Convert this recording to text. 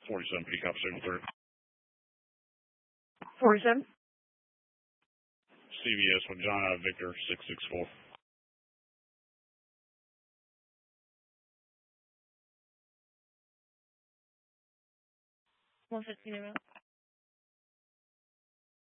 47 Peacock signal through. 47. CVS with John out of Victor 664. 115 around.